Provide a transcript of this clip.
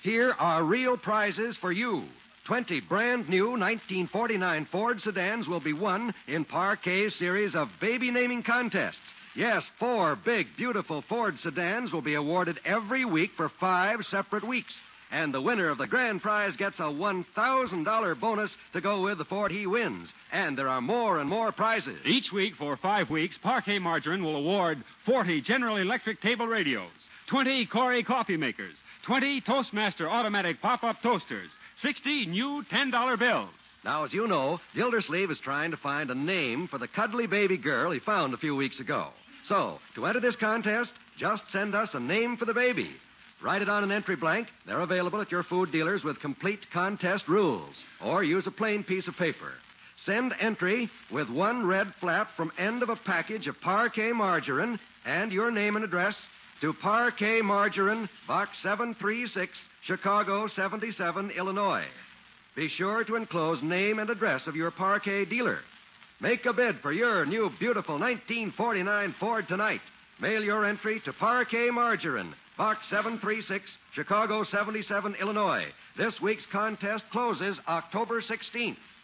Here are real prizes for you. 20 brand new 1949 Ford sedans will be won in Parquet's series of baby naming contests. Yes, 4 big, beautiful Ford sedans will be awarded every week for 5 separate weeks. And the winner of the grand prize gets a $1,000 bonus to go with the Ford he wins. And there are more and more prizes. Each week for 5 weeks, Parquet Margarine will award 40 General Electric table radios, 20 Corey coffee makers, 20 Toastmaster automatic pop-up toasters, 60 new $10 bills. Now, as you know, Gildersleeve is trying to find a name for the cuddly baby girl he found a few weeks ago. So, to enter this contest, just send us a name for the baby. Write it on an entry blank. They're available at your food dealers with complete contest rules. Or use a plain piece of paper. Send entry with 1 red flap from end of a package of Parquet Margarine and your name and address to Parquet Margarine, Box 736, Chicago 77, Illinois. Be sure to enclose name and address of your Parquet dealer. Make a bid for your new beautiful 1949 Ford tonight. Mail your entry to Parquet Margarine, Box 736, Chicago 77, Illinois. This week's contest closes October 16th.